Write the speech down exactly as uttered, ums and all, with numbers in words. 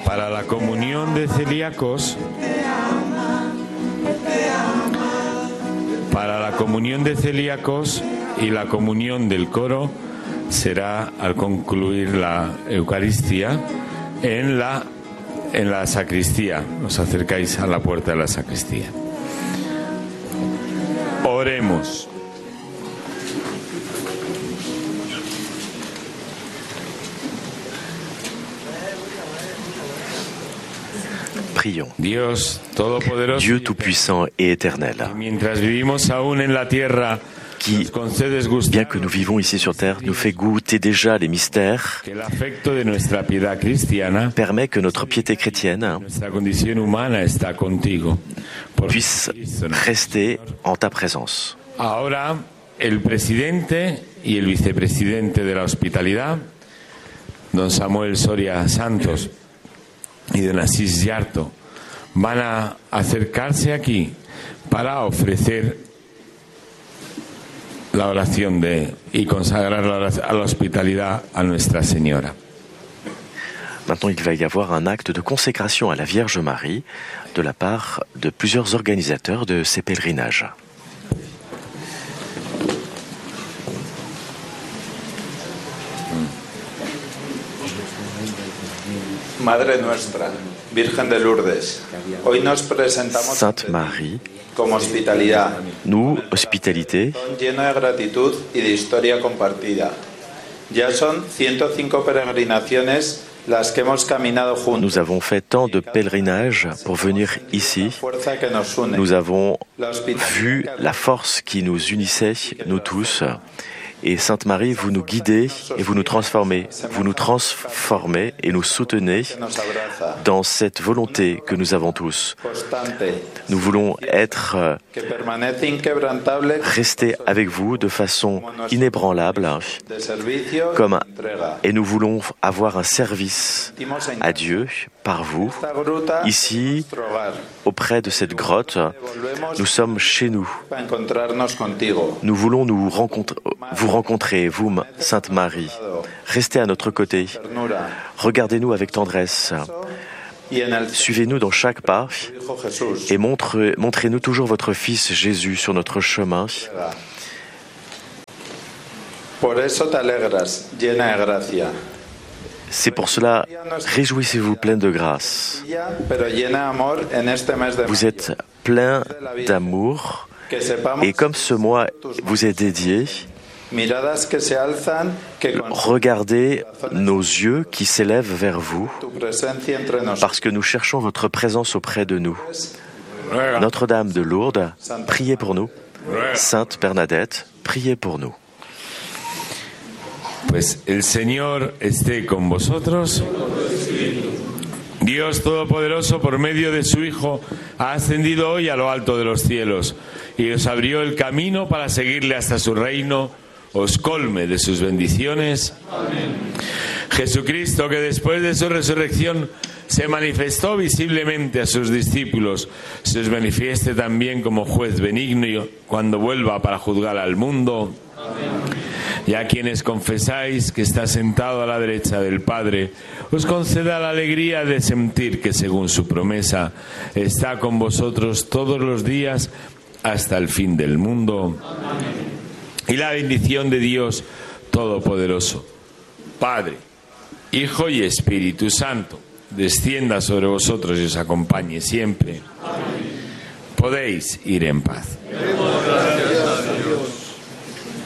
Para la comunión de celíacos, para la comunión de celíacos y la comunión del coro será al concluir la Eucaristía en la, en la sacristía. Os acercáis a la puerta de la sacristía. Oremos. Prions. Dios todopoderoso, Dieu tout-puissant et éternel, mientras vivimos aún en la tierra, qui, bien que nous vivons ici sur terre, nous fait goûter déjà les mystères, permet que notre piété chrétienne puisse rester en ta présence. Ahora, el presidente y el vicepresidente de la hospitalidad, don Samuel Soria Santos y don Asís Yarto, van a acercarse aquí para ofrecer la oración de, y consagrar la, a la hospitalidad a Nuestra Señora. Maintenant, il va y avoir un acte de consécration à la Vierge Marie de la part de plusieurs organisateurs de ces pèlerinages. Madre nuestra, Virgen de Lourdes, hoy nos presentamos Sainte Marie, como hospitalidad, nous, hospitalité, lleno de gratitud y de historia compartida. Ya son ciento cinco peregrinaciones las que hemos caminado juntos. Nous avons fait tant de pèlerinages pour venir ici. Nous avons vu la force qui nous unissait, nous tous. Et Sainte Marie, vous nous guidez et vous nous transformez. Vous nous transformez et nous soutenez dans cette volonté que nous avons tous. Nous voulons être restés avec vous de façon inébranlable, comme, et nous voulons avoir un service à Dieu par vous. Ici, auprès de cette grotte, nous sommes chez nous. Nous voulons nous rencontrer, vous rencontrer, vous, Sainte Marie. Restez à notre côté. Regardez-nous avec tendresse. Suivez-nous dans chaque pas et montre, montrez-nous toujours votre Fils Jésus sur notre chemin. C'est pour cela, réjouissez-vous plein de grâce. Vous êtes plein d'amour et comme ce mois vous est dédié, regardez nos yeux qui s'élèvent vers vous parce que nous cherchons votre présence auprès de nous. Notre-Dame de Lourdes, priez pour nous. Sainte Bernadette, priez pour nous. Pues el Señor esté con vosotros. Dios Todopoderoso, por medio de su Hijo, ha ascendido hoy a lo alto de los cielos y os abrió el camino para seguirle hasta su reino. Os colme de sus bendiciones. Amén. Jesucristo, que después de su resurrección se manifestó visiblemente a sus discípulos, se os manifieste también como juez benigno cuando vuelva para juzgar al mundo. Amén. Y a quienes confesáis que está sentado a la derecha del Padre, os conceda la alegría de sentir que, según su promesa, está con vosotros todos los días hasta el fin del mundo. Amén. Y la bendición de Dios Todopoderoso, Padre, Hijo y Espíritu Santo, descienda sobre vosotros y os acompañe siempre. Amén. Podéis ir en paz.